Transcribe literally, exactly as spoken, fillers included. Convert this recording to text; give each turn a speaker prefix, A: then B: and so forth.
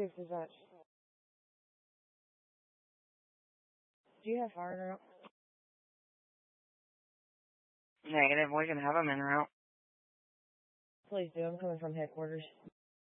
A: six dispatch. Do you have fire en route?
B: Negative, we can have them en route.
A: Please do. I'm coming from headquarters.